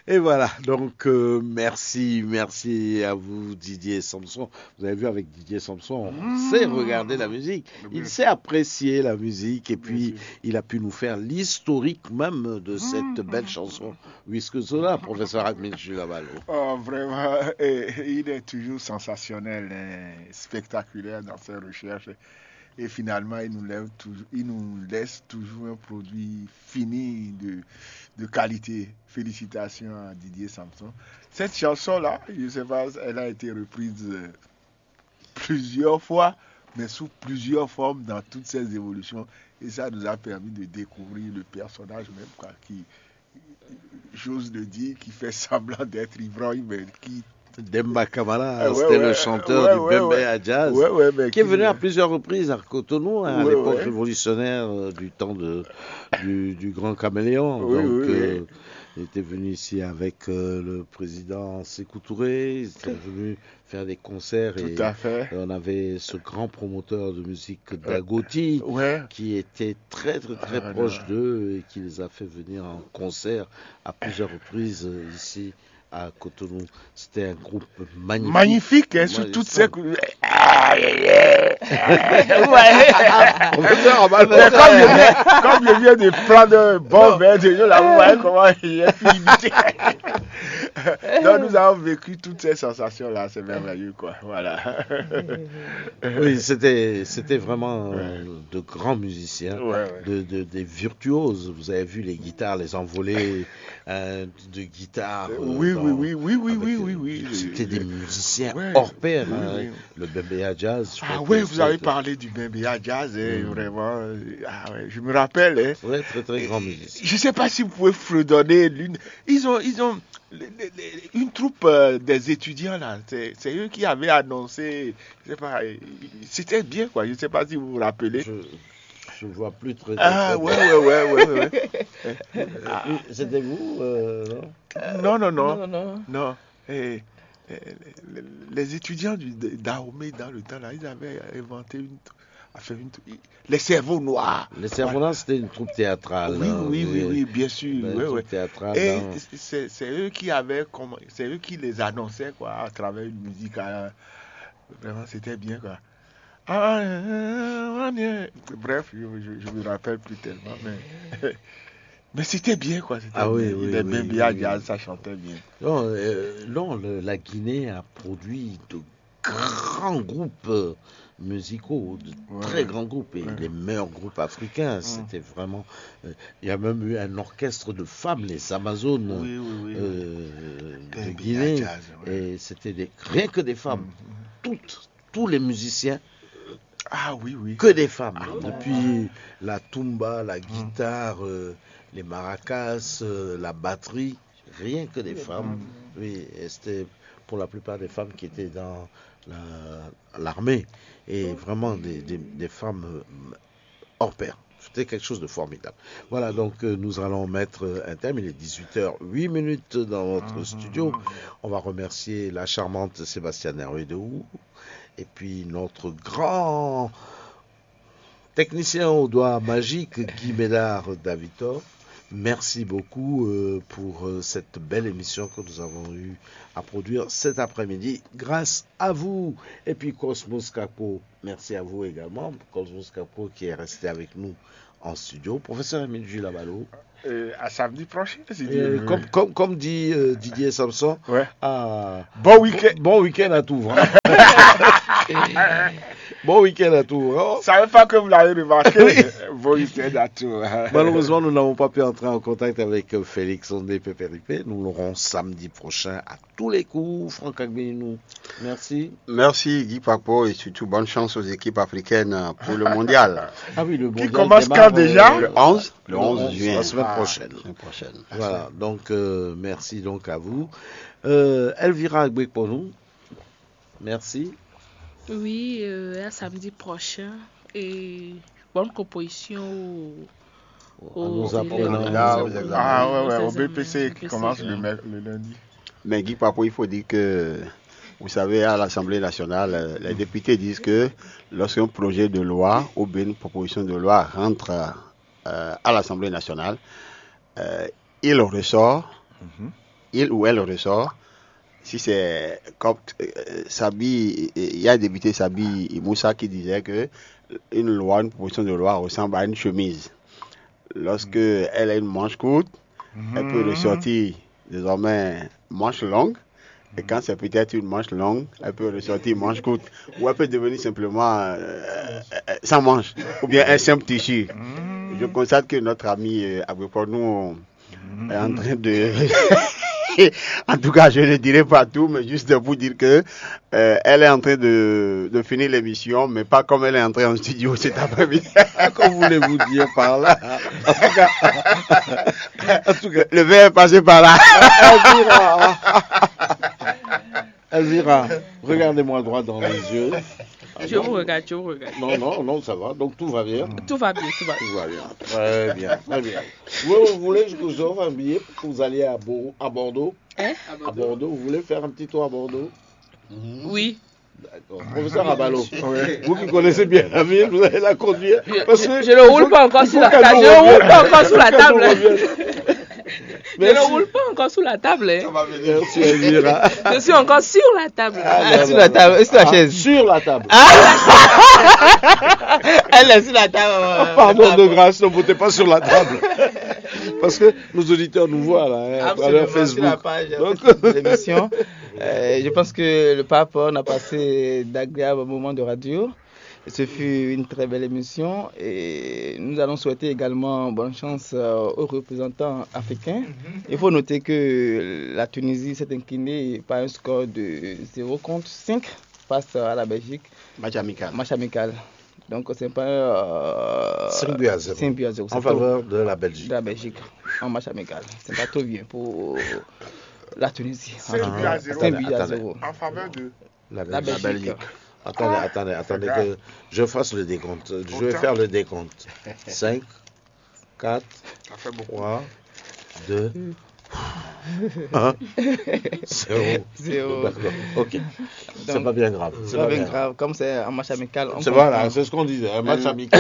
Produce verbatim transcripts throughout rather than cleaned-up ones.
Et voilà, donc euh, merci, merci à vous Didier Samson. Vous avez vu avec Didier Samson, on sait regarder la musique, il sait apprécier la musique et puis il a pu nous faire l'historique même de cette belle chanson. Puisque cela, professeur Ahmed Julabalo. Oh, vraiment, et, il est toujours sensationnel, et spectaculaire dans ses recherches. Et finalement, il nous, lève toujours, il nous laisse toujours un produit fini de, de qualité. Félicitations à Didier Samson. Cette chanson-là, je ne sais pas, elle a été reprise plusieurs fois, mais sous plusieurs formes dans toutes ses évolutions. Et ça nous a permis de découvrir le personnage même, quoi, qui, j'ose le dire, qui fait semblant d'être ivrogne, mais qui... Demba Kamara, Ah, ouais, c'était ouais, le chanteur ouais, du ouais, Bembe à ouais. Jazz, Ouais, ouais, mais qui est qui- venu à plusieurs reprises à Cotonou, hein, à Ouais, l'époque ouais. révolutionnaire euh, du temps de, du, du grand caméléon. Oui, Donc, oui, oui. euh, il était venu ici avec euh, le président Sékou Touré, il était venu faire des concerts et Tout à fait. on avait ce grand promoteur de musique Dagoti Ouais. qui était très très très Ah, proche non. d'eux et qui les a fait venir en concert à plusieurs reprises euh, ici à Cotonou. C'était un groupe magnifique. Magnifique, hein, sur toutes ces... Magnifique. Ah, yeah, yeah. Professeur, Mais comme, je viens, comme je viens de prendre un bon verre de l'eau, là, vous voyez comment il est pu imiter. Donc nous avons vécu toutes ces sensations-là, c'est merveilleux, quoi. Voilà. Oui, c'était, c'était vraiment euh, de grands musiciens, Ouais, ouais. de, de- des virtuoses. Vous avez vu les guitares, les envolées euh, de guitare. euh, Oui, dans- oui, oui, oui, oui, avec, oui, euh, oui, oui. C'était des musiciens Ouais, hors pair. oui, hein. oui. Le Bembeya Jazz. je Ah crois ouais, que vous avez c'était parlé du Bembeya Jazz, hein, Mm. vraiment. euh, Ah ouais, je me rappelle, hein. Très, très, très grand musicien. Je ne sais pas si vous pouvez fredonner l'une. Ils ont, ils ont les- les- les- une troupe euh, des étudiants là. C'est, c'est eux qui avaient annoncé. Je sais pas. euh, C'était bien quoi. Je ne sais pas si vous vous rappelez. Je je vois plus très. Ah très- ouais ouais ouais ouais ouais. ouais. Euh, C'était vous euh, non Non non non Non, non. non. Eh, eh, les, les étudiants du Dahomey dans le temps là, ils avaient inventé une. Enfin, une- les cerveaux noirs. Les Cerveaux, c'était une troupe théâtrale. Oui, hein, oui, oui, oui, bien sûr. ben, oui, Une troupe oui. théâtrale. Et dans- c'est, c'est eux qui avaient, comment- c'est eux qui les annonçaient quoi, à travers une musique. euh, Vraiment, c'était bien quoi. Ah, euh, on est- Bref, je, je, je me rappelle plus tellement, mais mais c'était bien quoi. C'était Ah oui, bien. oui, Les oui, Bembeya oui, Jazz, oui. ça chantait bien. Non, euh, non, le- la Guinée a produit de grands groupes euh, musicaux, de Ouais. très grands groupes, et Ouais. les meilleurs groupes africains. C'était vraiment. euh, Il y a même eu un orchestre de femmes, les Amazones Oui, oui, oui. euh, de Bembeya Guinée, Jazz, ouais. et c'était des, rien que des femmes. Mhm. Toutes, tous les musiciens, Ah oui, oui. que des femmes. Ah bon? Depuis la tumba, la guitare, euh, les maracas, euh, la batterie, rien que des femmes. Oui, et c'était pour la plupart des femmes qui étaient dans la- l'armée et vraiment des, des- des femmes euh, hors pair. C'était quelque chose de formidable. Voilà, donc euh, nous allons mettre euh, un thème. Il est dix-huit heures huit minutes dans notre studio. On va remercier la charmante Sébastien Hervé-Dehou et puis notre grand technicien au doigt magique Guy Médard Davitor. Merci beaucoup euh, pour euh, cette belle émission que nous avons eu à produire cet après-midi grâce à vous. Et puis Cosmos Capo, merci à vous également. Cosmos Capo qui est resté avec nous en studio. Professeur Émile Julabalo. Euh, à samedi prochain, c'est dit. Euh, comme, comme, comme dit euh, Didier Samson, Ouais. ah, Bon week-end. bon week-end à tout vent. Bon week-end à tout vent. Je ne savais pas que vous l'avez remarqué. Bon week-end à tout. Malheureusement, nous n'avons pas pu entrer en contact avec euh, Félix Ondé Pépéripé. Nous l'aurons samedi prochain à tous les coups. Franck Agbenou, merci. Merci Guy Papo et surtout bonne chance aux équipes africaines pour le mondial. Ah oui, le mondial commence démarre, quand déjà Le onze, le le onze onze, juin. la semaine Ah. prochaine. La semaine prochaine. Voilà, donc euh, merci donc à vous. Euh, Elvira Agbekponou, merci. Oui, euh, à samedi prochain. Et bonne composition au, À nos aux apprenants. élèves, Là, à nos aux examens. Ah ouais, ouais, aux au B P C examens, qui B P C. commence le, mer- le lundi. Mais Guy Papo, il faut dire que, vous savez, à l'Assemblée nationale, euh, les députés disent que lorsqu'un projet de loi ou bien une proposition de loi rentre euh, à l'Assemblée nationale, euh, il ressort, Mhm. il ou elle ressort, si c'est comme euh, Sabi, il y a député Sabi Moussa qui disait que une loi, une proposition de loi ressemble à une chemise. Lorsque mm. elle a une manche courte, mm. elle peut ressortir désormais manche longue. Et quand c'est peut-être une manche longue, elle peut ressortir manche courte. Ou elle peut devenir simplement euh, euh, sans manche. Ou bien un simple tissu. Mm. Je constate que notre ami euh, Agripor nous mm. est en train de... En tout cas, je ne dirai pas tout, mais juste de vous dire que euh, elle est en train de, de finir l'émission, mais pas comme elle est entrée en studio cet après-midi. Comment voulez-vous dire par là? En tout cas, en tout cas le verre est passé par là. Elvira, Elvira, regardez-moi droit dans les yeux. Ah, je non. vous regarde, je vous regarde. Non, non, non, ça va. Donc tout va bien. Tout va bien, tout va bien. Tout va bien. Très bien, très bien. Vous, vous voulez que je vous offre un billet pour que vous alliez à, Bo- à Bordeaux? Hein? À Bordeaux. À Bordeaux. Vous voulez faire un petit tour à Bordeaux? Oui. D'accord. Professeur Abalo, vous qui connaissez bien la ville, vous allez la conduire. Parce que je ne roule pas encore sur la table. Je ne roule pas encore sur la table. Je ne roule pas encore sous la table. Hein. Merci, Elvira. Je suis encore sur la table. Ah, ah, sur la table, sur la ah, chaise. Sur la table. Ah. Elle est sur la table. Oh, pardon de grâce, ne votez pas sur la table. Parce que nos auditeurs nous voient là, hein, à travers Facebook. Sur la page Donc... de l'émission. Euh, je pense que le pape, on a passé d'agréables moments de radio. Ce fut une très belle émission et nous allons souhaiter également bonne chance aux représentants africains. Il faut noter que la Tunisie s'est inclinée par un score de zéro contre cinq face à la Belgique. Match amical. Match amical. Donc c'est pas euh, cinq buts à zéro. cinq buts à zéro. En faveur de la Belgique. De la Belgique en match amical. C'est pas trop bien pour la Tunisie. cinq buts à zéro. cinq buts à zéro. En faveur de la la Belgique. Belgique. Attendez, attendez, attendez que je fasse le décompte. Je vais faire le décompte. cinq, quatre, trois, deux, un, zéro. D'accord, ok. C'est pas bien grave. C'est pas bien grave. Comme c'est un match amical. C'est voilà, c'est ce qu'on disait, un match amical.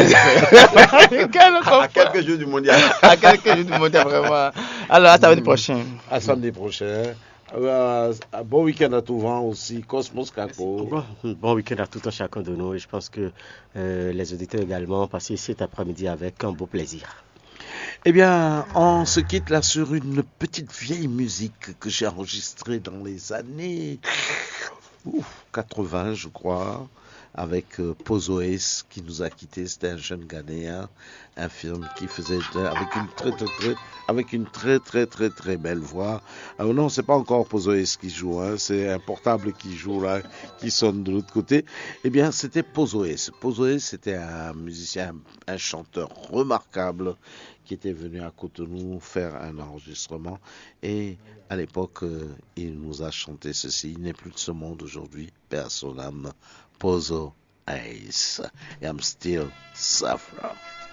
À quelques jours du mondial. À quelques jours du mondial, vraiment. Alors, à samedi prochain. À samedi prochain. Euh, bon week-end à tout vent aussi, Cosmos Caco. Bon, bon week-end à tout un chacun de nous et je pense que euh, les auditeurs également ont passé cet après-midi avec un beau plaisir. Eh bien, on se quitte là sur une petite vieille musique que j'ai enregistrée dans les années ouf, quatre-vingts, je crois, avec euh, Pozoès qui nous a quittés. C'était un jeune Ghanéen, infirme qui faisait avec une très très très avec une très très très très belle voix. Alors non, c'est pas encore Pozoès qui joue, hein, c'est un portable qui joue là, qui sonne de l'autre côté. Eh bien, c'était Pozoès. Pozoès, c'était un musicien, un chanteur remarquable qui était venu à Cotonou faire un enregistrement et à l'époque euh, il nous a chanté ceci. Il n'est plus de ce monde aujourd'hui, paix à son âme. Pozo Ace, I'm still suffering.